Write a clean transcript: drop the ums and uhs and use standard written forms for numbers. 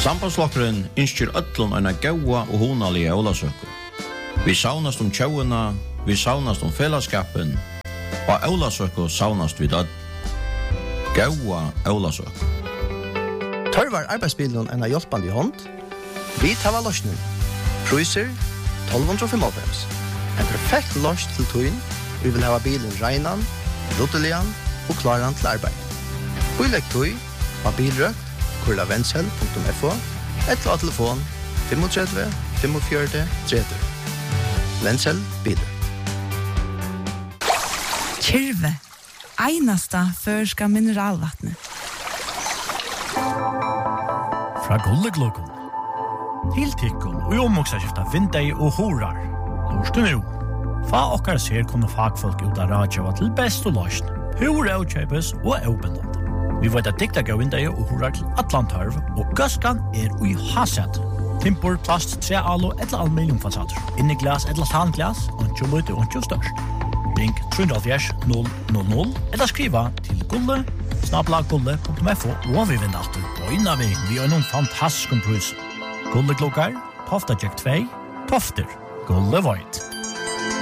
Sambandsflokkeren ønsker öllum en gaua og hunalige ólasøku. Vi saunast tjóuna, vi saunast fellesskapen, og ólasøku saunast vi dødd. Gaua ólasøku. Tørvar arbeidsbilen en hjelpande hånd. Vi tar løsning. Priser 1295. En perfekt løs til tøyen. Vi vil ha bilen regnan, ruttelian og klaran til arbeid. Vi legger tøy av bilrøk, kurlavenshell.fo, eller av telefon 35 45 30. Venshell biler. Kyrve, einasta førska mineralvattnet. Fra Gulleglokon. Til tikkun og omoksaskifta vindei og horar. Lorstu nu. Fa okkar ser kunne fagfolk ut av radjava til best og løsn. Hur avkjøpes og avbindende. Vi vet at dikta gav vindei og horar til Atlantarv, og gøskan i haset. Timpor, plast, trealo eller aluminium fasader. Inni glas eller tanglas, og lite og størst. Ring 370 000 eller skriva til gulle@gulle.fo og vi vinner alltid på innan vi har noen fantastisk pris. Gulleklokkar, Tofta Jack 2, Tofter, Gulle Void.